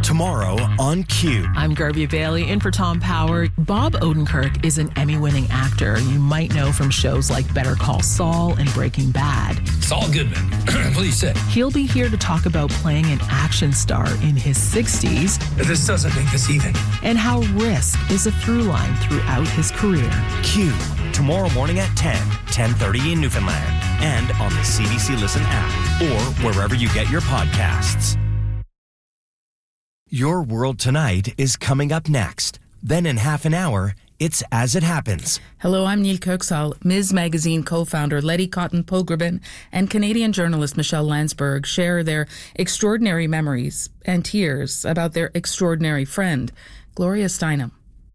tomorrow on Q. I'm Garvey Bailey in for Tom Power. Bob Odenkirk is an Emmy-winning actor you might know from shows like Better Call Saul and Breaking Bad. Saul Goodman, please sit. He'll be here to talk about playing an action star in his 60s. This doesn't make this even. And how risk is a through line throughout his career. Q, tomorrow morning at 10:30 in Newfoundland, and on the CBC Listen app, or wherever you get your podcasts. Your World Tonight is coming up next. Then in half an hour, it's As It Happens. Hello, I'm Neil Kirksall. Ms. Magazine co-founder Letty Cotton Pogrebin and Canadian journalist Michelle Landsberg share their extraordinary memories and tears about their extraordinary friend, Gloria Steinem.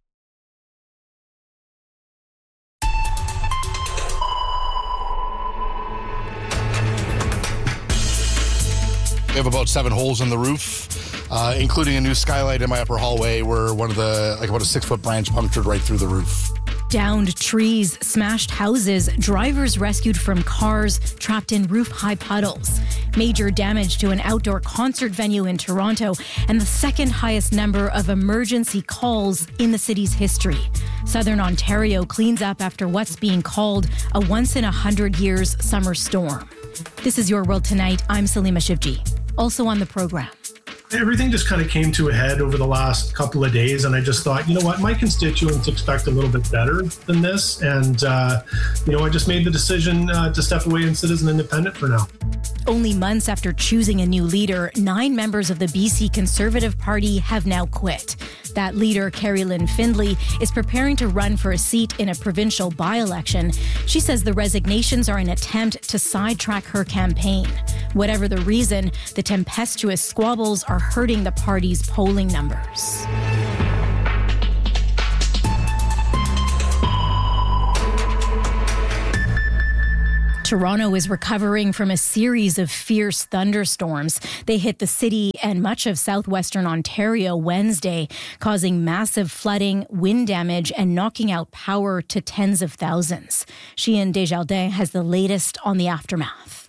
We have about 7 holes in the roof, including a new skylight in my upper hallway where about a 6-foot branch punctured right through the roof. Downed trees, smashed houses, drivers rescued from cars trapped in roof-high puddles. Major damage to an outdoor concert venue in Toronto, and the second highest number of emergency calls in the city's history. Southern Ontario cleans up after what's being called a once-in-a-100-years summer storm. This is Your World Tonight. I'm Salima Shivji. Also on the program. Everything just kind of came to a head over the last couple of days, and I just thought, you know what, my constituents expect a little bit better than this, and I just made the decision to step away and sit as an independent for now. Only months after choosing a new leader, 9 members of the BC Conservative Party have now quit. That leader, Carrie Lynn Findlay, is preparing to run for a seat in a provincial by-election. She says the resignations are an attempt to sidetrack her campaign. Whatever the reason, the tempestuous squabbles are hurting the party's polling numbers. Toronto is recovering from a series of fierce thunderstorms. They hit the city and much of southwestern Ontario Wednesday, causing massive flooding, wind damage, and knocking out power to tens of thousands. Sheehan Desjardins has the latest on the aftermath.